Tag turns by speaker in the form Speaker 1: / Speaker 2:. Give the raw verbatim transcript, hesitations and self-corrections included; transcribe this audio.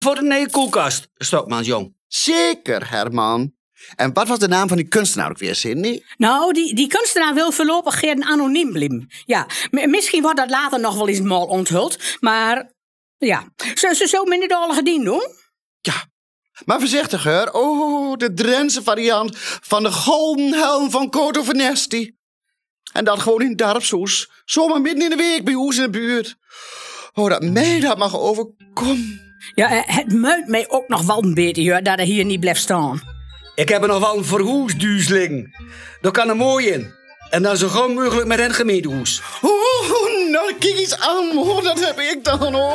Speaker 1: voor de nieuwe koelkast, Stokmans jong.
Speaker 2: Zeker, Herman. En wat was de naam van die kunstenaar ook weer, Cindy?
Speaker 3: Nou, die, die kunstenaar wil voorlopig geen anoniem blijven. Ja, m- misschien wordt dat later nog wel eens mal onthuld. Maar ja, zo, zo, zo minder dolle gediend doen.
Speaker 2: Ja, maar voorzichtiger. Oh, de Drentse variant van de golden helm van Coto Vernesti. En dat gewoon in Darpshoes. Zomaar midden in de week bij ons in de buurt. Oh, dat mij dat mag overkomen.
Speaker 3: Ja, eh, het meut mij ook nog wel een beetje, hoor, dat er hier niet blijft staan.
Speaker 1: Ik heb er nog wel een verhoesduus liggen. Daar kan er mooi in. En dan zo gauw mogelijk met het gemeentehuis.
Speaker 2: Oh, nou kijk eens aan, hoor, dat heb ik dan, hoor.